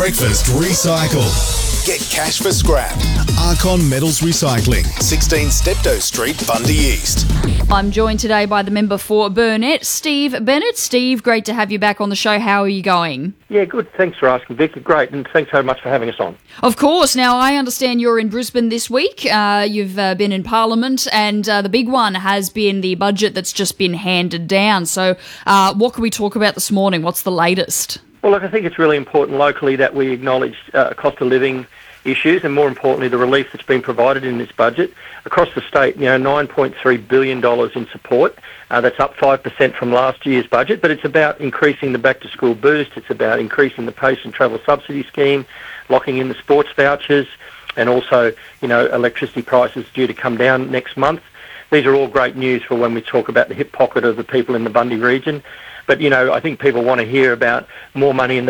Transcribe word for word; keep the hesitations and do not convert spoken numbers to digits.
Breakfast Recycle. Get cash for scrap. Archon Metals Recycling, sixteen Steptoe Street, Bundy East. I'm joined today by the member for Burnett, Steve Bennett. Steve, great to have you back on the show. How are you going? Yeah, good. Thanks for asking, Vic. Great, and thanks very much for having us on. Of course. Now, I understand you're in Brisbane this week. Uh, you've uh, been in Parliament, and uh, the big one has been the budget that's just been handed down. So uh, what can we talk about this morning? What's the latest? Well, look, I think it's really important locally that we acknowledge uh, cost of living issues and, more importantly, the relief that's been provided in this budget. Across the state, you know, nine point three billion dollars in support. Uh, that's up five percent from last year's budget, but it's about increasing the back-to-school boost. It's about increasing the pace and travel subsidy scheme, locking in the sports vouchers, and also, you know, electricity prices due to come down next month. These are all great news for when we talk about the hip pocket of the people in the Bundy region. But, you know, I think people want to hear about more money in the